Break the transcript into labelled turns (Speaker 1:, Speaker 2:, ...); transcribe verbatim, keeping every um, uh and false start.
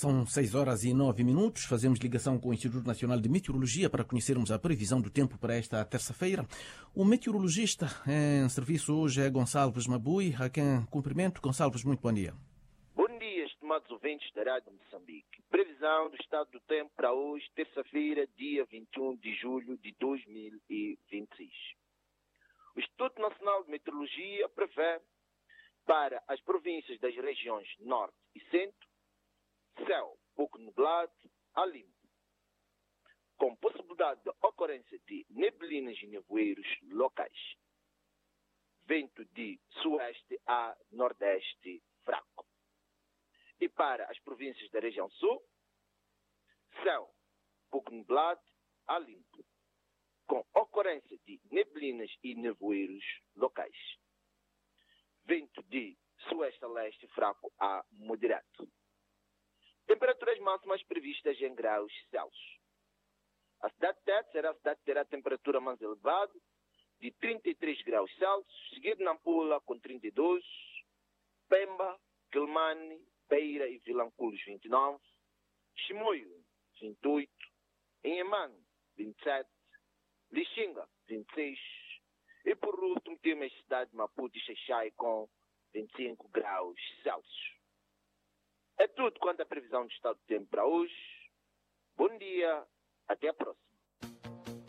Speaker 1: São seis horas e nove minutos. Fazemos ligação com o Instituto Nacional de Meteorologia para conhecermos a previsão do tempo para esta terça-feira. O meteorologista em serviço hoje é Gonçalves Mabui, a quem cumprimento. Gonçalves, muito bom dia.
Speaker 2: Bom dia, estimados ouvintes da Rádio Moçambique. Previsão do estado do tempo para hoje, terça-feira, dia vinte e um de julho de dois mil e vinte e seis. O Instituto Nacional de Meteorologia prevê para as províncias das regiões Norte e Centro céu pouco nublado a limpo, com possibilidade de ocorrência de neblinas e nevoeiros locais. Vento de sueste a nordeste fraco. E para as províncias da região sul, céu pouco nublado a limpo, com ocorrência de neblinas e nevoeiros locais. Vento de sueste a leste fraco a moderado. Temperaturas máximas previstas em graus Celsius. A cidade de Tete será a cidade que terá a temperatura mais elevada, de trinta e três graus Celsius, seguido Nampula com trinta e dois, Pemba, Quelimane, Beira e Vilanculos vinte e nove, Chimoio vinte e oito, Inhemane vinte e sete, Lixinga vinte e seis e por último temos a cidade de Maputo e Xaixai com vinte e cinco graus Celsius. É tudo quanto a previsão do estado do tempo para hoje. Bom dia, até a próxima.